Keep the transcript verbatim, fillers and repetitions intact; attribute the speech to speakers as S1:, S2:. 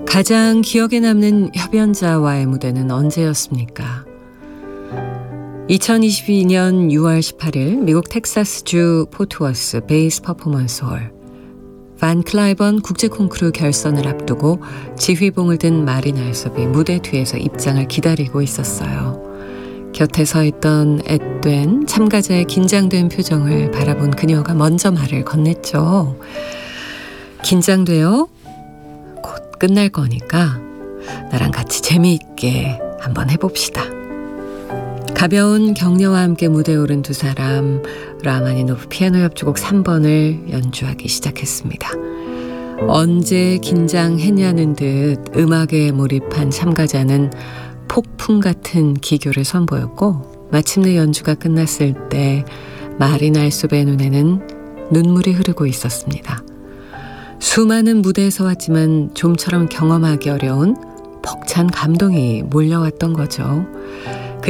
S1: 가장 기억에 남는 협연자와의 무대는 언제였습니까? 이천이십이 년 유월 십팔일 미국 텍사스주 포트워스 베이스 퍼포먼스 홀. 반 클라이번 국제 콩쿠르 결선을 앞두고 지휘봉을 든 마린 알섭이 무대 뒤에서 입장을 기다리고 있었어요. 곁에 서 있던 앳된 참가자의 긴장된 표정을 바라본 그녀가 먼저 말을 건넸죠. 긴장돼요? 곧 끝날 거니까 나랑 같이 재미있게 한번 해봅시다. 가벼운 격려와 함께 무대에 오른 두 사람, 라마니노프 피아노 협주곡 삼 번을 연주하기 시작했습니다. 언제 긴장했냐는 듯 음악에 몰입한 참가자는 폭풍 같은 기교를 선보였고, 마침내 연주가 끝났을 때 마린 알소베의 눈에는 눈물이 흐르고 있었습니다. 수많은 무대에서 왔지만 좀처럼 경험하기 어려운 벅찬 감동이 몰려왔던 거죠.